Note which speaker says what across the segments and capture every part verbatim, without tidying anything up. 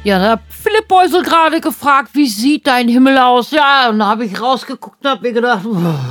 Speaker 1: Ja, da hat Philipp Beusel gerade gefragt, wie sieht dein Himmel aus? Ja, und da habe ich rausgeguckt und habe mir gedacht,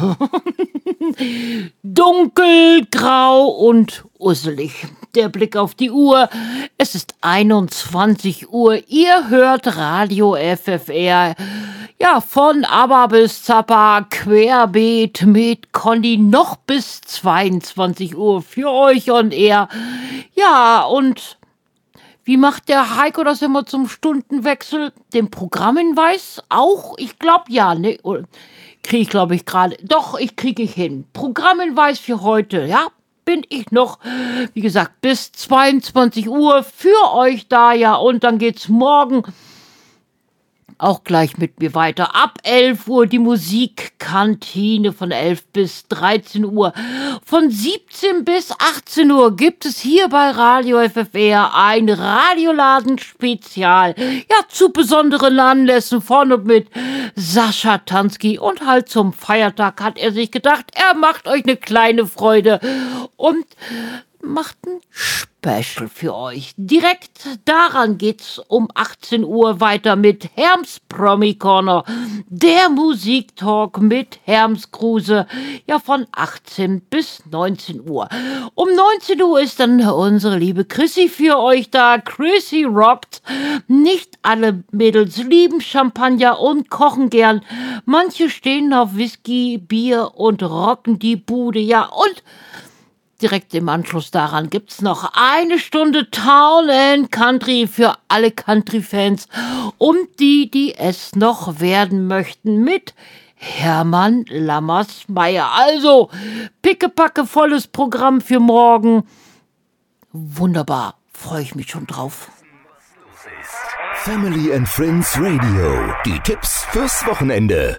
Speaker 1: dunkel, grau und usselig. Der Blick auf die Uhr, es ist einundzwanzig Uhr, ihr hört Radio F F R. Ja, von ABBA bis Zappa, querbeet mit Conny noch bis zweiundzwanzig Uhr für euch und er. Ja, und wie macht der Heiko das immer zum Stundenwechsel? Den Programmhinweis auch? Ich glaube ja, ne? Kriege ich, glaube ich, gerade. Doch, ich kriege ich hin. Programmhinweis für heute, ja? Bin ich noch, wie gesagt, bis zweiundzwanzig Uhr für euch da, ja. Und dann geht's morgen auch gleich mit mir weiter. Ab elf Uhr die Musikkantine von elf bis dreizehn Uhr. Von siebzehn bis achtzehn Uhr gibt es hier bei Radio F F R ein Radioladen-Spezial. Ja, zu besonderen Anlässen von und mit Sascha Tansky. Und halt zum Feiertag hat er sich gedacht, er macht euch eine kleine Freude und macht ein Special für euch. Direkt daran geht's um achtzehn Uhr weiter mit Herms Promi Corner, der Musiktalk mit Herms Kruse, ja von achtzehn bis neunzehn Uhr. Um neunzehn Uhr ist dann unsere liebe Chrissy für euch da. Chrissy rockt. Nicht alle Mädels lieben Champagner und kochen gern. Manche stehen auf Whisky, Bier und rocken die Bude, ja, und direkt im Anschluss daran gibt's noch eine Stunde Town and Country für alle Country-Fans und die, die es noch werden möchten mit Hermann Lammersmeier. Also, pickepacke volles Programm für morgen. Wunderbar, freue ich mich schon drauf.
Speaker 2: Family and Friends Radio, die Tipps fürs Wochenende.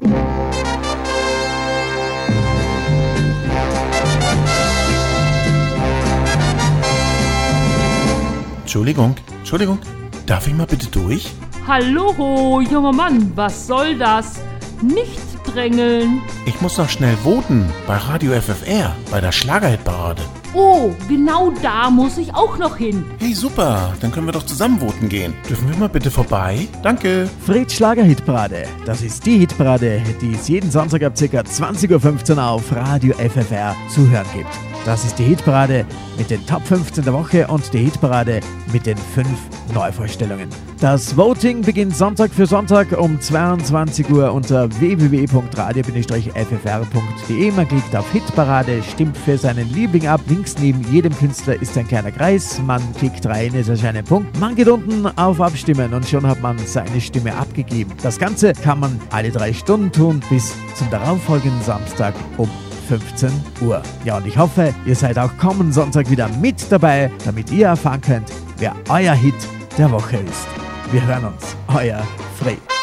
Speaker 3: Entschuldigung, Entschuldigung, darf ich mal bitte durch?
Speaker 4: Hallo, junger Mann, was soll das? Nicht drängeln.
Speaker 3: Ich muss noch schnell voten bei Radio F F R, bei der Schlagerhitparade.
Speaker 4: Oh, genau da muss ich auch noch hin.
Speaker 3: Hey, super, dann können wir doch zusammen voten gehen. Dürfen wir mal bitte vorbei? Danke.
Speaker 5: Fritz Schlagerhitparade, das ist die Hitparade, die es jeden Sonntag ab ca. zwanzig Uhr fünfzehn auf Radio F F R zu hören gibt. Das ist die Hitparade mit den Top fünfzehn der Woche und die Hitparade mit den fünf Neuvorstellungen. Das Voting beginnt Sonntag für Sonntag um zweiundzwanzig Uhr unter w w w punkt radio Bindestrich f f r punkt d e. Man klickt auf Hitparade, stimmt für seinen Liebling ab. Links neben jedem Künstler ist ein kleiner Kreis. Man klickt rein, es erscheint ein Punkt. Man geht unten auf Abstimmen und schon hat man seine Stimme abgegeben. Das Ganze kann man alle drei Stunden tun bis zum darauffolgenden Samstag um fünfzehn Uhr. Ja, und ich hoffe, ihr seid auch kommenden Sonntag wieder mit dabei, damit ihr erfahren könnt, wer euer Hit der Woche ist. Wir hören uns. Euer Fred.